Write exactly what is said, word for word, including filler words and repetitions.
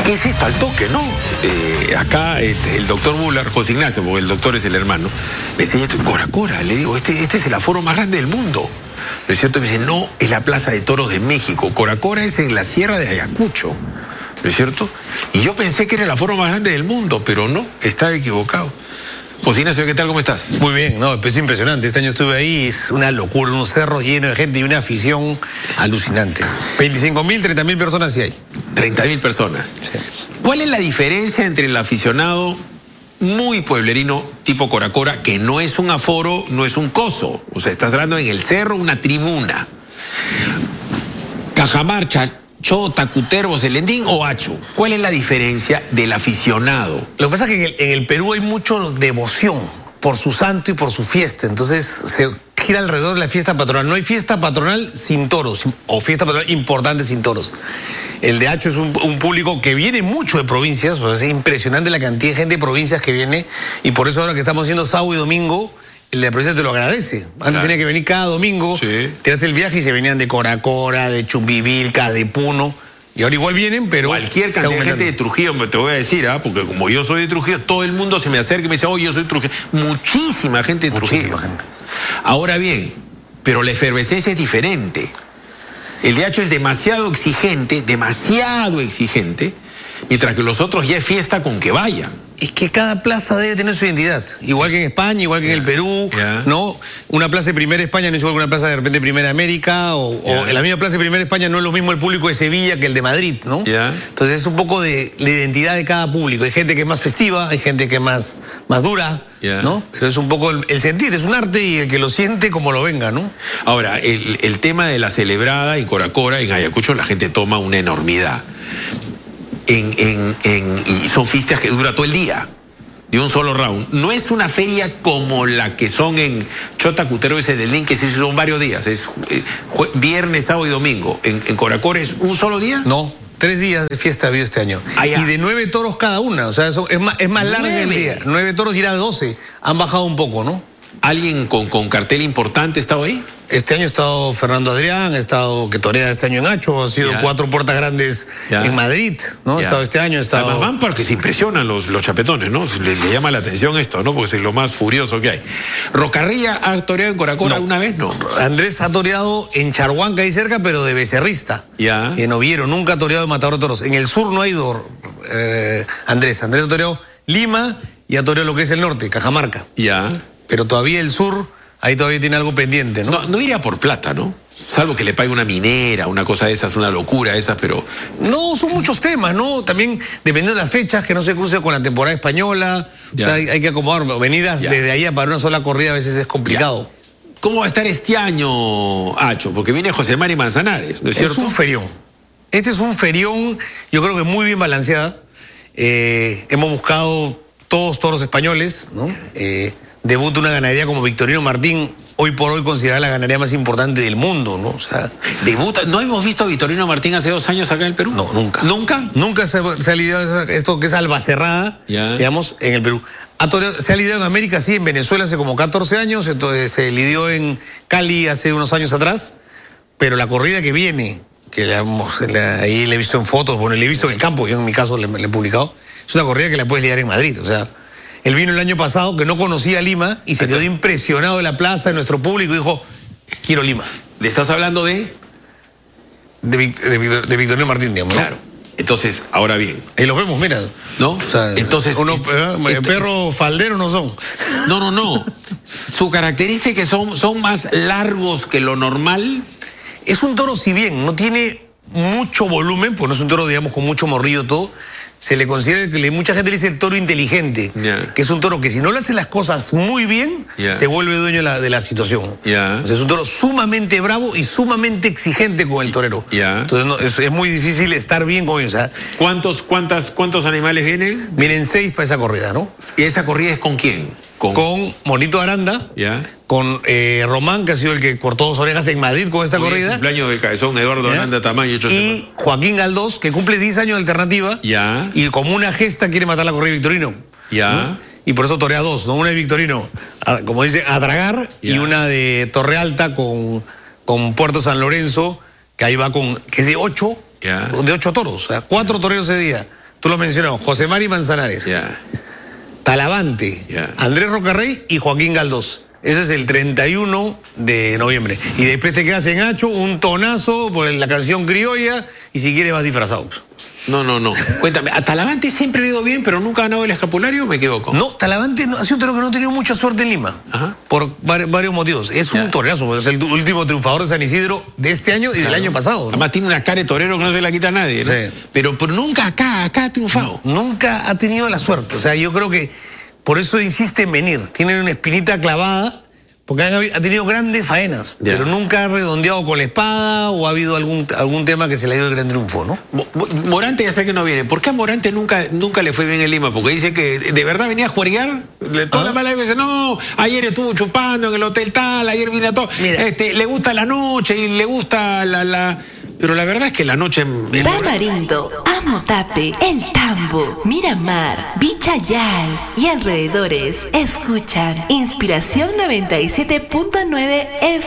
¿qué es esto al toque, no? Eh, acá este, el doctor Bular, José Ignacio, porque el doctor es el hermano, me enseña esto, Cora Cora, le digo, este, este es el aforo más grande del mundo. ¿No es cierto? Me dice, no, es la Plaza de Toros de México. Cora Cora es en la Sierra de Ayacucho. ¿No es cierto? Y yo pensé que era el aforo más grande del mundo, pero no, estaba equivocado. José Ignacio, ¿qué tal? ¿Cómo estás? Muy bien, no, es impresionante. Este año estuve ahí, es una locura, unos cerros llenos de gente y una afición alucinante. veinticinco mil, treinta mil personas sí hay. treinta mil personas. Sí. ¿Cuál es la diferencia entre el aficionado muy pueblerino tipo Cora Cora, que no es un aforo, no es un coso? O sea, estás hablando en el cerro, una tribuna. Cajamarca, Chota, Cutervo, Celendín o Hacho. ¿Cuál es la diferencia del aficionado? Lo que pasa es que en el, en el Perú hay mucho devoción por su santo y por su fiesta. Entonces se gira alrededor de la fiesta patronal. No hay fiesta patronal sin toros, o fiesta patronal importante sin toros. El de Hacho es un, un público que viene mucho de provincias, pues es impresionante la cantidad de gente de provincias que viene, y por eso ahora que estamos haciendo sábado y domingo, el de la provincia te lo agradece. Antes claro. tenía que venir cada domingo, sí. te haces el viaje y se venían de Cora Cora, de Chumbivilca, de Puno. Y ahora igual vienen, pero... Cualquier cantidad de gente de Trujillo, te voy a decir, ¿ah? Porque como yo soy de Trujillo, todo el mundo se me acerca y me dice, oh, yo soy Trujillo. Muchísima gente de Trujillo. Muchísima gente. Ahora bien, pero la efervescencia es diferente. El de Hacho es demasiado exigente, demasiado exigente, mientras que los otros ya es fiesta con que vayan. Es que cada plaza debe tener su identidad, igual que en España, igual que yeah. en el Perú, yeah. ¿no? Una plaza de Primera España no es igual que una plaza de repente de Primera América, o, yeah. o en la misma plaza de Primera España no es lo mismo el público de Sevilla que el de Madrid, ¿no? Yeah. Entonces es un poco de la identidad de cada público. Hay gente que es más festiva, hay gente que es más, más dura, yeah. ¿no? Pero es un poco el, el sentir, es un arte y el que lo siente como lo venga, ¿no? Ahora, el, el tema de la celebrada y Cora Cora, en Ayacucho la gente toma una enormidad. En, en, en, y son fiestas que duran todo el día, de un solo round. No es una feria como la que son en Chota, Cutervo y Celendín, que son varios días, es eh, viernes, sábado y domingo. En, en Cora Cora es un solo día. No, tres días de fiesta había este año. Allá. Y de nueve toros cada una, o sea, eso es más, es más larga el día. Nueve toros y era doce, han bajado un poco, ¿no? ¿Alguien con, con cartel importante ha estado ahí? Este año ha estado Fernando Adrián, ha estado que torea este año en Hacho, ha sido yeah. cuatro puertas grandes yeah. en Madrid, ¿no? Yeah. Ha estado este año, ha estado... Además van porque se impresionan los, los chapetones, ¿no? Le, le llama la atención esto, ¿no? Porque es lo más furioso que hay. ¿Rocarrilla ha toreado en Cora Cora no. alguna vez? No. Andrés ha toreado en Charhuanca ahí cerca, pero de becerrista. Ya. Yeah. En Oviedo, nunca ha toreado en Matador de Toros. En el sur no ha ido eh, Andrés. Andrés ha toreado Lima y ha toreado lo que es el norte, Cajamarca. Ya. Yeah. Pero todavía el sur... Ahí todavía tiene algo pendiente, ¿no? No, no iría por plata, ¿no? Salvo que le pague una minera, una cosa de esas, una locura de esas, pero... No, son muchos temas, ¿no? También dependiendo de las fechas, que no se cruce con la temporada española. Ya. O sea, hay, hay que acomodar venidas ya. desde allá para una sola corrida, a veces es complicado. Ya. ¿Cómo va a estar este año, Hacho? Porque viene José Mari Manzanares, ¿no es cierto? Es un ferión. Este es un ferión, yo creo que muy bien balanceada. Eh, hemos buscado todos toros españoles, ¿no? Eh... Debuta una ganadería como Victorino Martín, hoy por hoy considerada la ganadería más importante del mundo, ¿no? O sea, debuta. ¿No hemos visto a Victorino Martín hace dos años acá en el Perú? No, nunca. ¿Nunca? Nunca se, se ha lidiado esto que es albacerrada, yeah. digamos, en el Perú. Ha toreado, se ha lidiado en América, sí, en Venezuela hace como catorce años, entonces se lidió en Cali hace unos años atrás, pero la corrida que viene, que le hemos, le, ahí le he visto en fotos, bueno, le he visto en el campo, yo en mi caso le, le he publicado, es una corrida que la puedes lidiar en Madrid, o sea... Él vino el año pasado, que no conocía Lima, y se quedó impresionado de la plaza, de nuestro público, y dijo, quiero Lima. ¿Le estás hablando de? De, de, de Victorino Martín, digamos, claro. ¿no? Entonces, ahora bien. Ahí los vemos, mira. ¿No? O sea, entonces... Unos eh, perros falderos no son. No, no, no. Su característica es que son, son más largos que lo normal. Es un toro, si bien no tiene mucho volumen, pues no es un toro, digamos, con mucho morrillo todo, se le considera que mucha gente le dice el toro inteligente, yeah. que es un toro que si no le hace las cosas muy bien, yeah. se vuelve dueño de la, de la situación. Yeah. O sea, es un toro sumamente bravo y sumamente exigente con el torero. Yeah. Entonces no, es, es muy difícil estar bien con ellos. O sea, ¿Cuántos, cuántas, ¿Cuántos animales vienen? Vienen seis para esa corrida, ¿no? ¿Y esa corrida es con quién? Con, con Monito Aranda, yeah. con eh, Román, que ha sido el que cortó dos orejas en Madrid con esta Muy corrida. El cumpleaños del cabezón, Eduardo yeah. Aranda Tamayo. Y Joaquín Galdós, que cumple diez años de alternativa. Yeah. Y como una gesta quiere matar la corrida de Victorino. Ya. ¿no? Y por eso torea dos, ¿no? Una de Victorino, a, como dice, a tragar, yeah. y una de Torre Alta con, con Puerto San Lorenzo, que ahí va con, que es de ocho, yeah. de ocho toros, o sea, cuatro yeah. toreros ese día. tú lo mencionas, José Mari Manzanares, Ya. Talavante, Ya. Andrés Rocarrey y Joaquín Galdós. Ese es el treinta y uno de noviembre. Y después te quedas en Hacho, un tonazo por la canción criolla, y si quieres vas disfrazado. No, no, no. Cuéntame, ¿a Talavante siempre le ha ido bien, pero nunca ha ganado el escapulario o me equivoco? No, Talavante no, ha sido un torero que no ha tenido mucha suerte en Lima. Ajá. Por vari- varios motivos. Es Ya. un toreazo, es el último triunfador de San Isidro de este año y del Claro. año pasado, ¿no? Además tiene una cara de torero que no se la quita a nadie, ¿no? Sí. Pero, pero nunca acá, acá ha triunfado. Nunca ha tenido la suerte. O sea, yo creo que por eso insiste en venir. Tienen una espinita clavada, porque han habi- ha tenido grandes faenas, Ya. pero nunca ha redondeado con la espada o ha habido algún, algún tema que se le ha ido el gran triunfo, ¿no? Mo- Mo- Morante ya sé que no viene. ¿Por qué a Morante nunca, nunca le fue bien en Lima? Porque dice que de verdad venía a jugar. Toda Ah. la mala dice, no, ayer estuvo chupando en el hotel tal, ayer vine a todo. Mira. Este, le gusta la noche y le gusta la... la... Pero la verdad es que la noche... en- en Morante- Tamarindo, Amotape, El Tambo, Miramar, Vichayal y alrededores escuchan Inspiración noventa y siete punto nueve F